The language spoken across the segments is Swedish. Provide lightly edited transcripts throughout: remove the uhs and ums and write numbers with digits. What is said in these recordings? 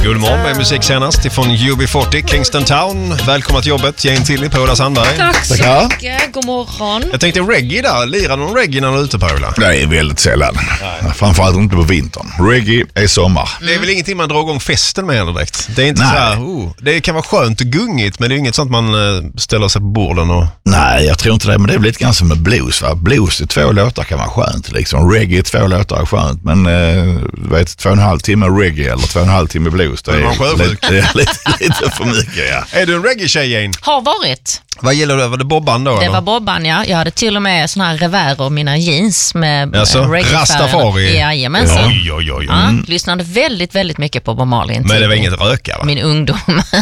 God morgon med musik senast ifrån UB40, Kingston Town. Välkommen till jobbet, Jane Tilly, Paula Sandberg. Tack så mycket, god morgon. Jag tänkte reggae där, lirar någon reggae när du är ute, Paula? Nej, väldigt sällan. Framförallt inte på vintern. Reggae är sommar. Det är väl ingenting man drar igång festen med eller direkt. Det är inte så här, det kan vara skönt och gungigt, men det är inget sånt man ställer sig på borden och... Nej, jag tror inte det, men det är lite grann som med blues, va? Blues i 2 låtar kan vara skönt liksom. Reggae i 2 låtar är skönt, men du vet, 2,5 timme reggae eller 2,5 timme blues, det är lite för mycket, ja. Är du en reggae-tjej, Jane? Har varit. Vad gillar du? Var det Bobban då? Det eller? var Bobban, ja. Jag hade till och med såna här revär och mina jeans med reggae-färger. Rastafari? Jajamensan. Oj. Ja, lyssnade väldigt, väldigt mycket på Bob Marley. Men det var inget röka, va? Min ungdom.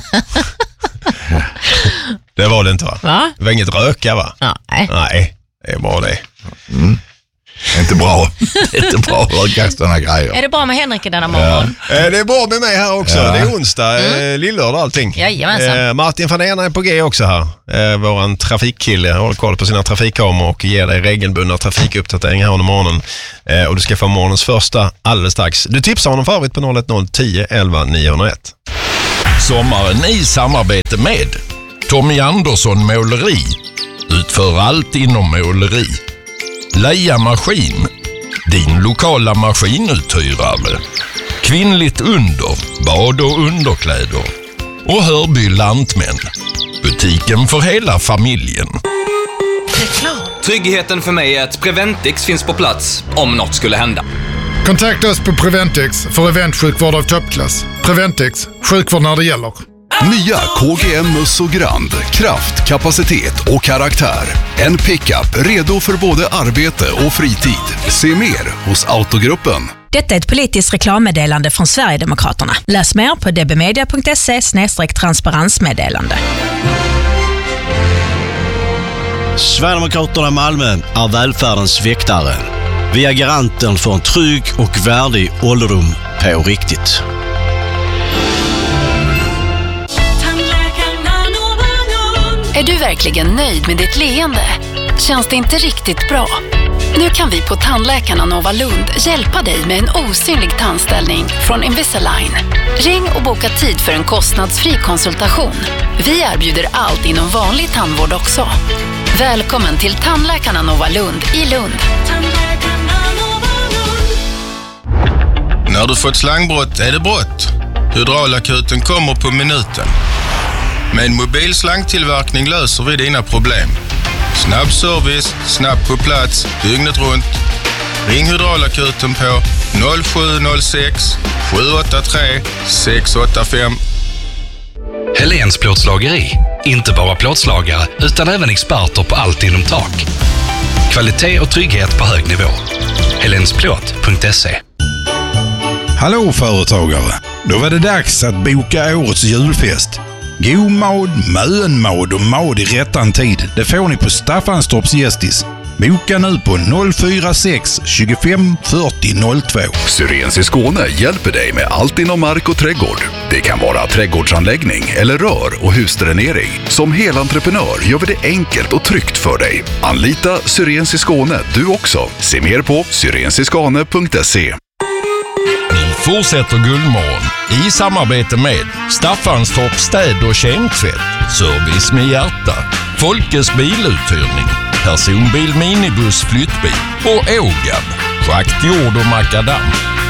Det var det inte, va? Va? Det var inget röka, va? Nej, det är bra det. Det är inte bra. Det är inte bra att kasta sådana grejer. Är det bra med Henrik i denna morgon? Ja. Det är bra med mig här också. Ja. Det är onsdag, lillördag och allting. Jajamensan. Martin van Ena är på G också här. Våran trafikkille håller koll på sina trafikkameror och ger dig regelbundna trafikuppdatering här under morgonen. Och du ska få morgonens första alldeles strax. Du tipsar honom för övrigt på 010 10 11 901. Sommaren i samarbete med Tommy Andersson Måleri. Utför allt inom måleri. Leia Maskin, din lokala maskinuthyrare. Kvinnligt under, bad och underkläder. Och Hörby Lantmän, butiken för hela familjen. Tryggheten för mig är att Preventix finns på plats om något skulle hända. Kontakta oss på Preventix för eventsjukvård av toppklass. Preventix, sjukvård när det gäller. Nya KGM Muss och Grand. Kraft, kapacitet och karaktär. En pickup redo för både arbete och fritid. Se mer hos Autogruppen. Detta är ett politiskt reklammeddelande från Sverigedemokraterna. Läs mer på dbmedia.se/transparensmeddelande. Sverigedemokraterna Malmö är välfärdens väktare. Vi är garanten för en trygg och värdig ålderdom på riktigt. Är du verkligen nöjd med ditt leende? Känns det inte riktigt bra? Nu kan vi på Tandläkarna Nova Lund hjälpa dig med en osynlig tandställning från Invisalign. Ring och boka tid för en kostnadsfri konsultation. Vi erbjuder allt inom vanlig tandvård också. Välkommen till Tandläkarna Nova Lund i Lund. När du fått slangbrott är det brott. Hydraulakuten kommer på minuten. Med en mobil slangtillverkning löser vi dina problem. Snabb service, snabbt på plats, dygnet runt. Ring Hydraulakuten på 0706 783 685. Helens plåtslageri. Inte bara plåtslagare utan även experter på allt inom tak. Kvalitet och trygghet på hög nivå. helensplåt.se. Hallå företagare! Då var det dags att boka årets julfest. God mad, mönmad och mad i rättan tid. Det får ni på Staffanstorps Gästis. Boka nu på 046 25 40 02. Syrens i Skåne hjälper dig med allt inom mark och trädgård. Det kan vara trädgårdsanläggning eller rör- och husdränering. Som helentreprenör gör vi det enkelt och tryggt för dig. Anlita Syrens i Skåne du också. Se mer på syrensiskane.se. Nu fortsätter Guldmorgon i samarbete med Staffanstorp städ- och kemtvätt, service med hjärta, Folkes biluthyrning, personbil, minibuss, flyttbil och Ågab, schakt, jord och makadam.